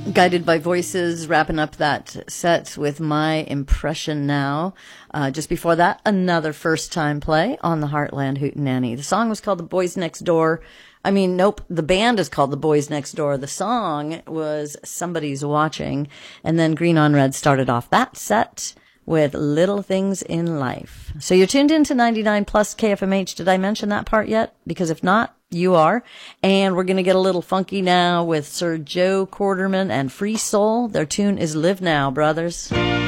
Guided by Voices, wrapping up that set with My Impression Now. Just before that, another first-time play on the Heartland Hootenanny. The song was called The Boys Next Door. The band is called The Boys Next Door. The song was Somebody's Watching. And then Green on Red started off that set with Little Things in Life. So you're tuned in to 99 plus KFMH. Did I mention that part yet? Because if not, you are. And we're going to get a little funky now with Sir Joe Quarterman and Free Soul. Their tune is Live Now, brothers.